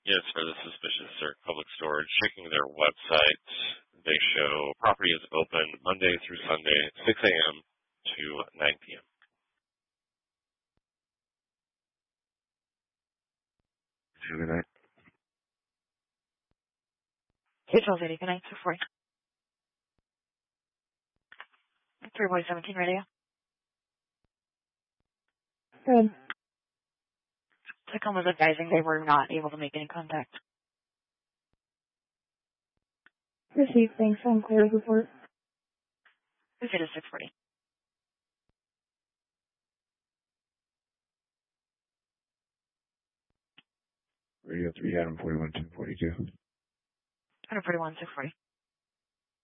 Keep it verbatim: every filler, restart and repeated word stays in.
Yes, for the suspicious Cirque Public Storage. Checking their website, they show property is open Monday through Sunday, six a.m. to nine p.m. Good night. Hey, twelve eighty, good night, two forty. three boy seventeen radio. Good. Tacoma was advising they were not able to make any contact. Received, thanks. I'm clear as report. We fit a six forty. Radio three, Adam forty-one, two forty-two. one forty-one, six forty.